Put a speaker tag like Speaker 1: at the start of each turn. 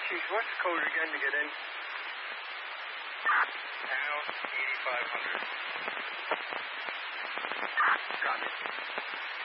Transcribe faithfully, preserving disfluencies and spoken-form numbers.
Speaker 1: Geez, what's the code again to get in?
Speaker 2: Now, eighty-five hundred.
Speaker 1: Got it.